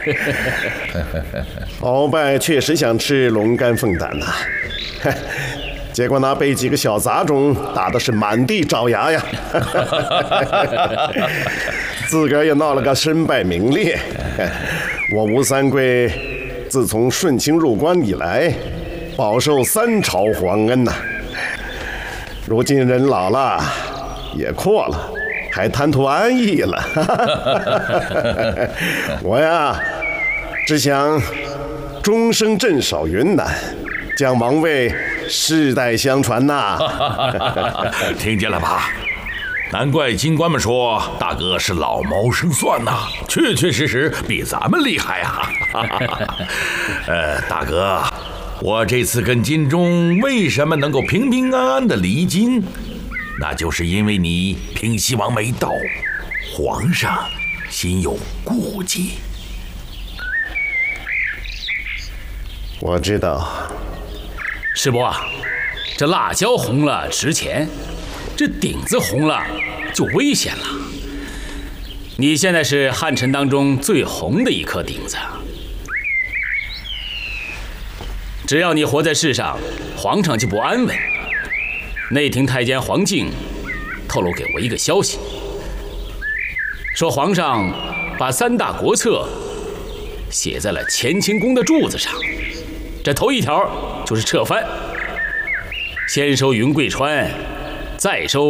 鳌拜确实想吃龙肝凤胆呐，结果那被几个小杂种打的是满地找牙呀，自个儿也闹了个身败名裂。我吴三桂自从顺清入关以来，饱受3朝皇恩呐。如今人老了，也阔了，还贪图安逸了。我呀，只想终生镇守云南，将王位世代相传呐。 听见了吧？难怪京官们说大哥是老谋深算呐，确确实实比咱们厉害啊！大哥，我这次跟金钟为什么能够平平安安的离京？那就是因为你平西王没到，皇上心有顾忌。 我知道， 师伯啊，这辣椒红了值钱，这顶子红了就危险了。你现在是汉臣当中最红的一颗顶子，只要你活在世上，皇上就不安稳。内廷太监黄敬透露给我一个消息，说皇上把3大国策写在了乾清宫的柱子上，这头一条就是撤藩，先收云贵川，再收